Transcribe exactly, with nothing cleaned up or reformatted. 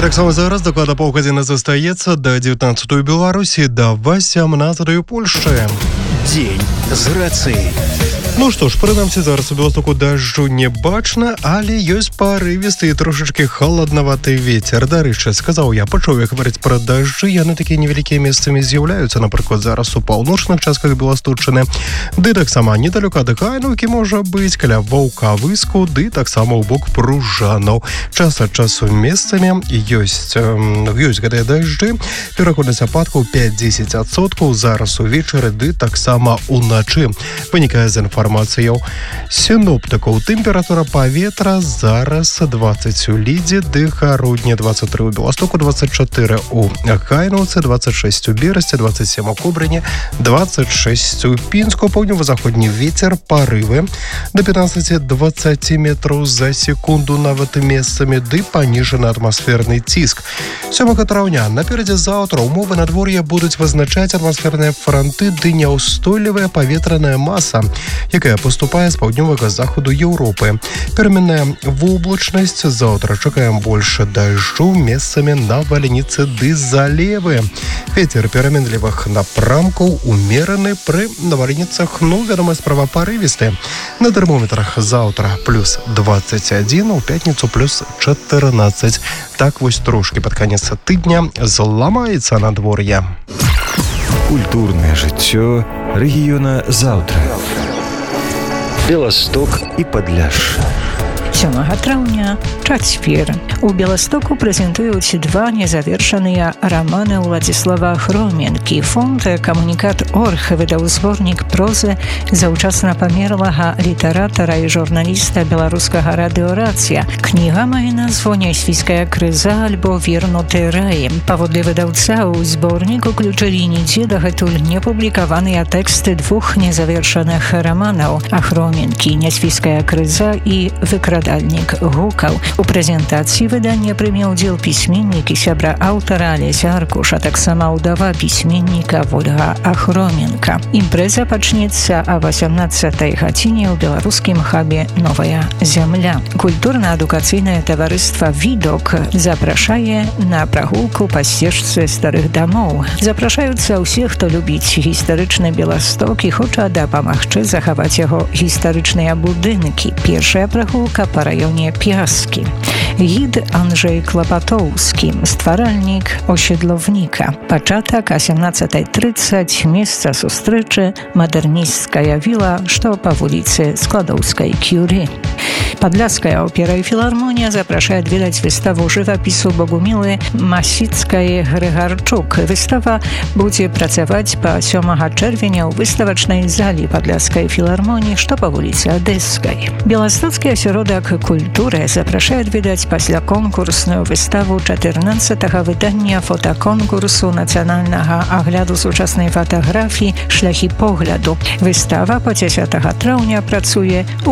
так само зараз докладна паўгадзіны застаецца да дзевятнаццатай Беларусі, да васямнаццатай Польшчы. Дзень з рацыяй. Ну што ж, прынамсі, зараз у Беластоку дажджу не бачна, але ёсць парывісты і трошачкі халаднаваты вецер. Дарэчы, сказаў я, пачаў я гаварыць пра дажджы, яны такія невялікія месцамі з'яўляюцца, напрыклад, зараз у паўночных частках Беласточчыны, ды таксама недалёка ад Гайнаўкі можа быць, каля Ваўкавыску, ды таксама ў бок Пружанаў. Час ад часу месцамі ёсць, ёсць гэтыя дажджы, пераходнасць ападкаў пяць-дзесяць адсоткаў зараз увечары, ды таксама уначы. Вынікае з інфармацыяў сіноптыкаў. Тэмпература паветра зараз дваццаць у Лідзе, ды Гародні, дваццаць тры ў Беластоку, дваццаць чатыры ў Гайнаўцы, дваццаць шэсць у Берасці, дваццаць сем у Кобрыні, дваццаць шэсць у Пінску, паўднёва-заходні вецер, парывы да пятнаццаць-дваццаць метраў за секунду нават месцамі, ды паніжаны атмасферны ціск. сёмага траўня наперадзе заўтра умовы надвор'я будуць вызначаць атмасферныя франты ды няўстойлівая паветраная маса, якая поступае з паўднёвага захаду Еўропы. Пераменная воблачнасць, заўтра чакаем больше дажджу, месцамі навальніцы ды залевы. Вецер пераменлівых напрамкаў умераны, пры навальніцах, ну, вядома, справа парывісты. На тэрмометрах заўтра плюс дваццаць адзін, у пятніцу плюс чатырнаццаць. Так вось трошки пад канец тыдня зламаецца надвор'е. Культурнае жыццё рэгіёна заўтра. Беласток і Падляшша. сёмага траўня, чацвер. У Беластоку прэзентуюць два незавершаныя раманы Уладзіслава Хроменкі. Фонд «Камунікат Орг» выдаў зборнік прозы заўчасна памерлага літаратара і журналіста беларускага радыёрацыя. Кніга мае назву «Нясвійская крыза» альбо «Вернуты рай». Паводле выдаўца, у зборнік уключылі нідзе дагэтуль не публікаваныя тэксты двух незавершаных раманаў Ахроменкі «Нясвійская крыза» і «Выкрадальнік гукаў». У прэзентацыі выдання прыме ўдзел пісьменнік і сябра аўтара Алеся Аркуш, а таксама ўдава пісьменніка Вольга Ахроменка. Імпрэза пачнецца а васямнаццатай гадзіне ў беларускім хабе «Новая зямля». Культурна-адукацыйнае таварыства «Відок» запрашае на прагулку па сцежцы старых дамоў. Запрашаюцца ўсе, хто любіць гістарычны Беласток і хоча дапамагчы захаваць яго гістарычныя будынкі. Першая прагулка па раёне Пяскі. Гід Анджэй Клапатоўскі, стваральнік осідловніка. Пачатак а сямнаццатай трыццаць, месца сустрэчы мадэрнісцкая віла, што па вуліцы Складоўскай кюры. Падляская опера і філармонія запрашае адведаць выставу жывапісу Богумілы Масіцкай Грыгарчук. Выстава будзе працаваць па сёмага чэрвеня ў выставачнай залі Падляскай філармоніі, што па вуліцы Адэскай. Беластоцкі асяродак культуры запрашае адведаць пасля конкурсную выставу чатырнаццатага выдання фотаконкурсу нацыянальнага агляду сучаснай фатаграфіі «Шляхі погляду». Выстава па дзесятага траўня працуе у